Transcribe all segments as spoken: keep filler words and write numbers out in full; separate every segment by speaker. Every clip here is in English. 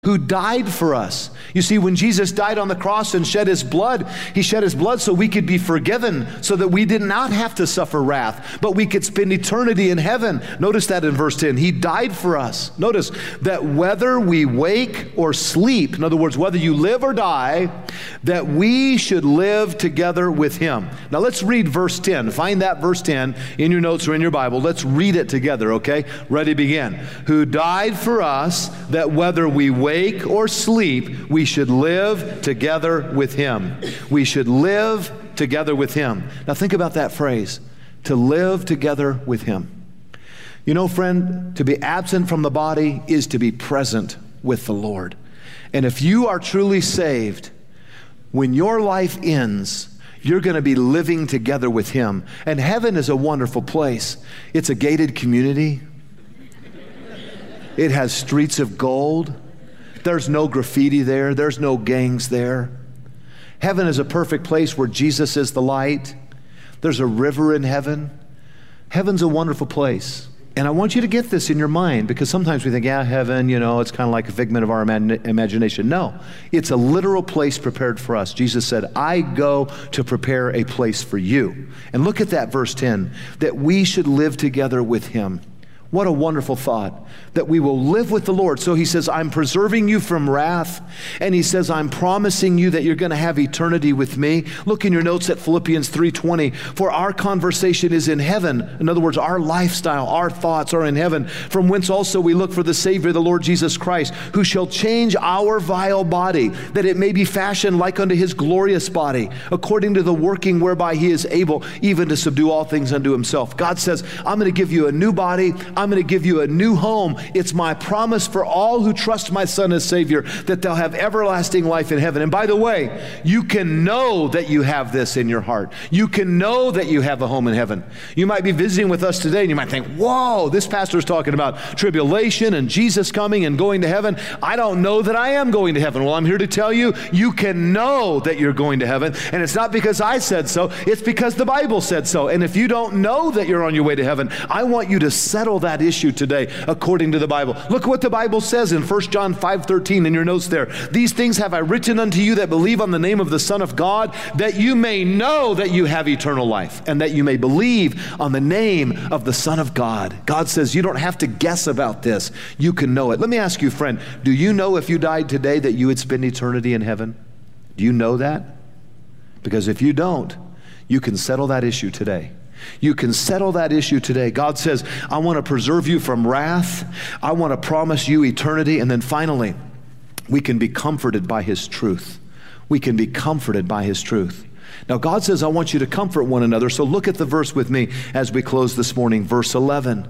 Speaker 1: who died for us. You see, when Jesus died on the cross and shed his blood, he shed his blood so we could be forgiven, so that we did not have to suffer wrath, but we could spend eternity in heaven. Notice that in verse ten. He died for us. Notice that whether we wake or sleep, in other words, whether you live or die, that we should live together with him. Now let's read verse ten. Find that verse ten in your notes or in your Bible. Let's read it together, okay? Ready, begin. Who died for us, that whether we wake Wake or sleep, we should live together with him. We should live together with him. Now think about that phrase, to live together with him. You know, friend, to be absent from the body is to be present with the Lord. And if you are truly saved, when your life ends, you're going to be living together with him. And heaven is a wonderful place. It's a gated community. It has streets of gold. There's no graffiti there. There's no gangs there. Heaven is a perfect place where Jesus is the light. There's a river in heaven. Heaven's a wonderful place. And I want you to get this in your mind, because sometimes we think, yeah, heaven, you know, it's kind of like a figment of our imag- imagination. No, it's a literal place prepared for us. Jesus said, I go to prepare a place for you. And look at that verse ten, that we should live together with him. What a wonderful thought, that we will live with the Lord. So he says, I'm preserving you from wrath. And he says, I'm promising you that you're going to have eternity with me. Look in your notes at Philippians three twenty. For our conversation is in heaven. In other words, our lifestyle, our thoughts are in heaven, from whence also we look for the Savior, the Lord Jesus Christ, who shall change our vile body, that it may be fashioned like unto his glorious body, according to the working whereby he is able even to subdue all things unto himself. God says, I'm going to give you a new body. I'm going to give you a new home. It's my promise for all who trust my Son as Savior, that they'll have everlasting life in heaven. And by the way, you can know that you have this in your heart. You can know that you have a home in heaven. You might be visiting with us today and you might think, whoa, this pastor's talking about tribulation and Jesus coming and going to heaven. I don't know that I am going to heaven. Well, I'm here to tell you, you can know that you're going to heaven. And it's not because I said so, it's because the Bible said so. And if you don't know that you're on your way to heaven, I want you to settle that issue today according to the Bible. Look what the Bible says in First John five thirteen in your notes there. These things have I written unto you that believe on the name of the Son of God, that you may know that you have eternal life, and that you may believe on the name of the Son of God. God says you don't have to guess about this. You can know it. Let me ask you, friend, do you know if you died today that you would spend eternity in heaven? Do you know that? Because if you don't, you can settle that issue today. You can settle that issue today. God says, I want to preserve you from wrath. I want to promise you eternity. And then finally, we can be comforted by his truth. We can be comforted by his truth. Now, God says, I want you to comfort one another. So look at the verse with me as we close this morning. Verse eleven.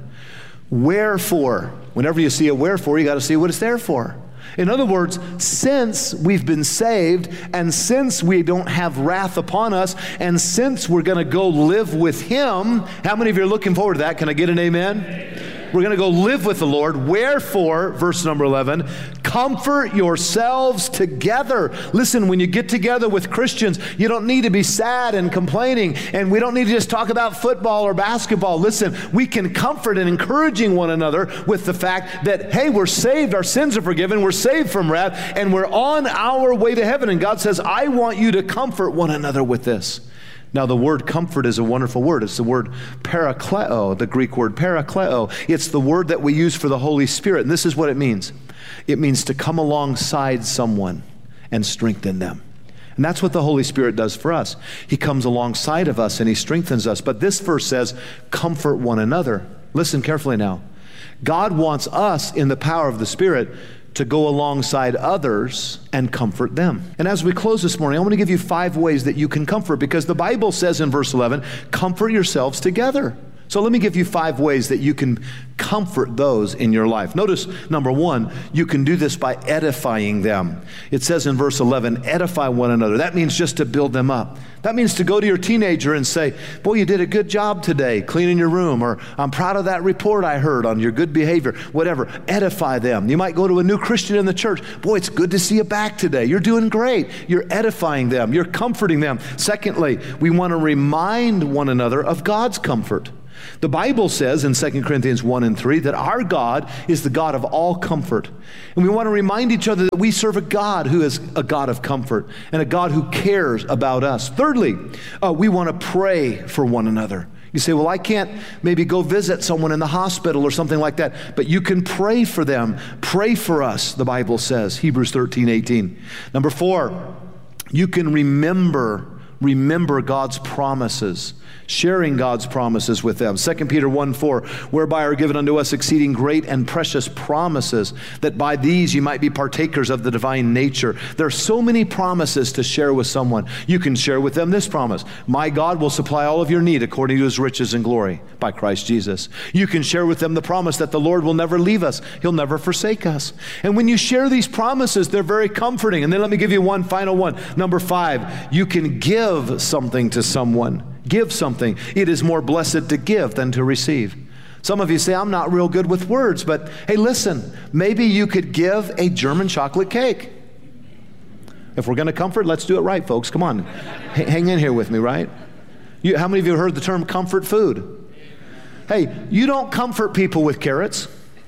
Speaker 1: Wherefore, whenever you see a wherefore, you got to see what it's there for. In other words, since we've been saved, and since we don't have wrath upon us, and since we're going to go live with him, how many of you are looking forward to that? Can I get an amen? Amen. We're going to go live with the Lord. Wherefore, verse number eleven, comfort yourselves together. Listen, when you get together with Christians, you don't need to be sad and complaining, and we don't need to just talk about football or basketball. Listen, we can comfort and encouraging one another with the fact that, hey, we're saved, our sins are forgiven, we're saved from wrath, and we're on our way to heaven. And God says, I want you to comfort one another with this. Now, the word comfort is a wonderful word. It's the word parakleo, the Greek word parakleo. It's the word that we use for the Holy Spirit. And this is what it means. It means to come alongside someone and strengthen them. And that's what the Holy Spirit does for us. He comes alongside of us and he strengthens us. But this verse says, comfort one another. Listen carefully now. God wants us in the power of the Spirit to go alongside others and comfort them. And as we close this morning, I want to give you five ways that you can comfort, because the Bible says in verse eleven, comfort yourselves together. So let me give you five ways that you can comfort those in your life. Notice, number one, you can do this by edifying them. It says in verse eleven, edify one another. That means just to build them up. That means to go to your teenager and say, boy, you did a good job today cleaning your room, or I'm proud of that report I heard on your good behavior, whatever. Edify them. You might go to a new Christian in the church. Boy, it's good to see you back today. You're doing great. You're edifying them. You're comforting them. Secondly, we want to remind one another of God's comfort. The Bible says in Second Corinthians one and three that our God is the God of all comfort. And we want to remind each other that we serve a God who is a God of comfort and a God who cares about us. Thirdly, uh, we want to pray for one another. You say, well, I can't maybe go visit someone in the hospital or something like that, but you can pray for them. Pray for us, the Bible says, Hebrews thirteen eighteen. Number four, you can remember, remember God's promises. Sharing God's promises with them. Second Peter one four, whereby are given unto us exceeding great and precious promises, that by these you might be partakers of the divine nature. There are so many promises to share with someone. You can share with them this promise: my God will supply all of your need according to his riches and glory by Christ Jesus. You can share with them the promise that the Lord will never leave us. He'll never forsake us. And when you share these promises, they're very comforting. And then let me give you one final one. Number five, you can give something to someone. Give something. It is more blessed to give than to receive. Some of you say, I'm not real good with words, but hey, listen, maybe you could give a German chocolate cake. If we're going to comfort, let's do it right, folks. Come on. H- hang in here with me, right? You, how many of you have heard the term comfort food? Hey, you don't comfort people with carrots.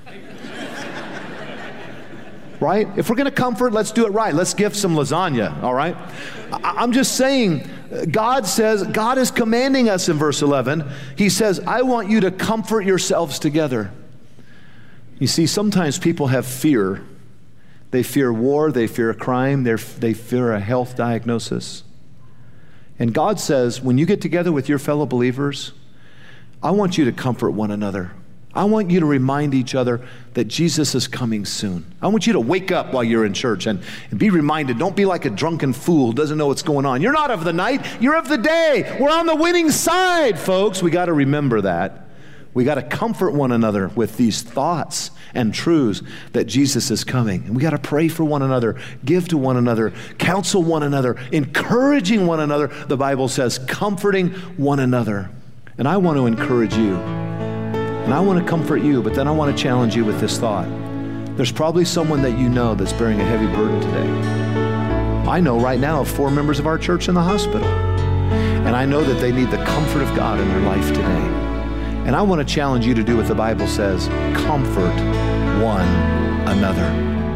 Speaker 1: Right? If we're going to comfort, let's do it right. Let's give some lasagna, all right? I'm just saying, God says, God is commanding us in verse eleven. He says, I want you to comfort yourselves together. You see, sometimes people have fear. They fear war, they fear crime, they they fear a health diagnosis. And God says, when you get together with your fellow believers, I want you to comfort one another. I want you to remind each other that Jesus is coming soon. I want you to wake up while you're in church and, and be reminded. Don't be like a drunken fool who doesn't know what's going on. You're not of the night, you're of the day. We're on the winning side, folks. We got to remember that. We got to comfort one another with these thoughts and truths that Jesus is coming. And we got to pray for one another, give to one another, counsel one another, encouraging one another. The Bible says, comforting one another. And I want to encourage you. And I want to comfort you, but then I want to challenge you with this thought. There's probably someone that you know that's bearing a heavy burden today. I know right now of four members of our church in the hospital. And I know that they need the comfort of God in their life today. And I want to challenge you to do what the Bible says: comfort one another.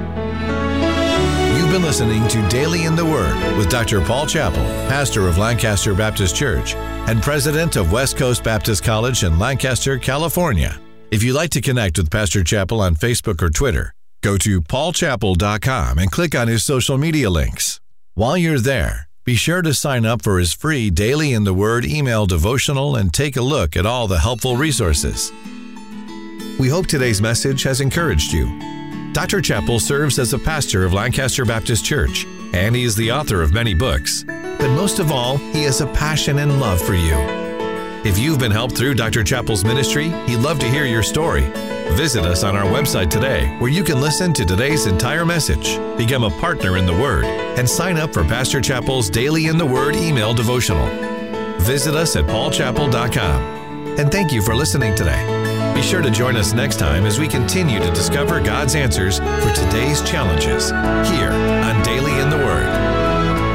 Speaker 2: You've been listening to Daily in the Word with Doctor Paul Chappell, pastor of Lancaster Baptist Church and president of West Coast Baptist College in Lancaster, California. If you'd like to connect with Pastor Chappell on Facebook or Twitter, go to paul chappell dot com and click on his social media links. While you're there, be sure to sign up for his free Daily in the Word email devotional and take a look at all the helpful resources. We hope today's message has encouraged you. Doctor Chappell serves as a pastor of Lancaster Baptist Church, and he is the author of many books. But most of all, he has a passion and love for you. If you've been helped through Doctor Chappell's ministry, he'd love to hear your story. Visit us on our website today, where you can listen to today's entire message, become a partner in the Word, and sign up for Pastor Chappell's Daily in the Word email devotional. Visit us at paul chappell dot com. And thank you for listening today. Be sure to join us next time as we continue to discover God's answers for today's challenges here on Daily in the Word.